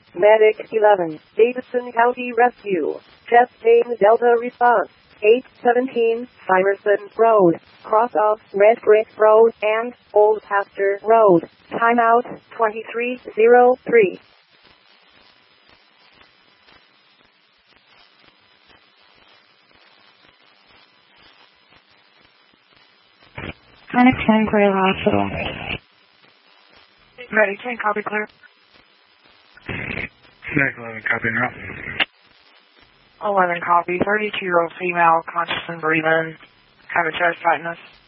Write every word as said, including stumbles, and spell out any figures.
Medic eleven, Davidson County Rescue. Chest pain Delta response. eight seventeen, Symerson Road, cross of Red Brick Road and Old Pasture Road. Timeout twenty-three oh three. Clinic ten, clear hospital. Medic ten, copy clear. Medic eleven, copy now. eleven, copy. thirty-two-year-old female, conscious and breathing, having chest tightness.